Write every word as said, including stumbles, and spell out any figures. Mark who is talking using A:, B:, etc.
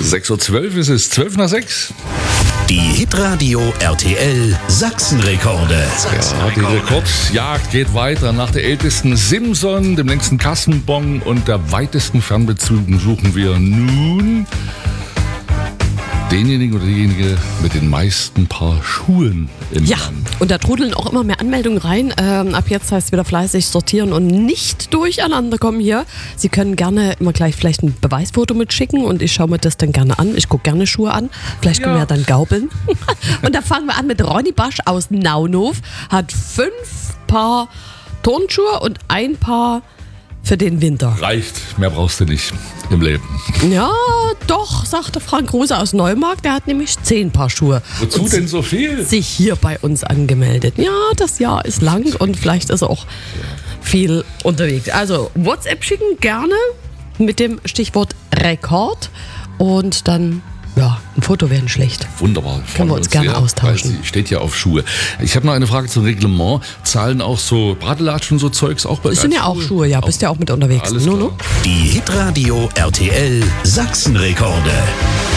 A: sechs Uhr zwölf ist es, zwölf nach sechs.
B: Die Hitradio R T L Sachsenrekorde.
A: Ja, die Rekordjagd geht weiter. Nach der ältesten Simson, dem längsten Kassenbon und der weitesten Fernbeziehung suchen wir nun denjenigen oder diejenige mit den meisten Paar Schuhen im
C: Ja,
A: Land.
C: und da trudeln auch immer mehr Anmeldungen rein. Ähm, ab jetzt heißt es wieder fleißig sortieren und nicht durcheinander kommen hier. Sie können gerne immer gleich vielleicht ein Beweisfoto mitschicken und ich schaue mir das dann gerne an. Ich gucke gerne Schuhe an. Vielleicht können
A: Ja.
C: wir ja dann gaubeln. Und da fangen wir an mit Ronny Basch aus Naunhof. Hat fünf Paar Turnschuhe und ein Paar für den Winter.
A: Reicht, mehr brauchst du nicht im Leben.
C: Ja, doch, sagte Frank Rose aus Neumarkt. Der hat nämlich zehn Paar Schuhe.
A: Wozu
C: Und
A: denn so viel?
C: sich hier bei uns angemeldet. Ja, das Jahr ist lang und vielleicht ist er auch viel unterwegs. Also WhatsApp schicken gerne mit dem Stichwort Rekord und dann, ja, ein Foto wäre nicht schlecht.
A: Wunderbar.
C: Können wir uns gerne
A: sehr,
C: austauschen.
A: Weil sie steht ja auf Schuhe. Ich habe noch eine Frage zum Reglement. Zahlen auch so Bratelatschen, so Zeugs auch bei
C: Das sind ja auch Schuhe, ja, bist ja auch mit unterwegs.
A: Alles
C: No,
A: klar.
C: no.
B: Die Hitradio R T L Sachsenrekorde.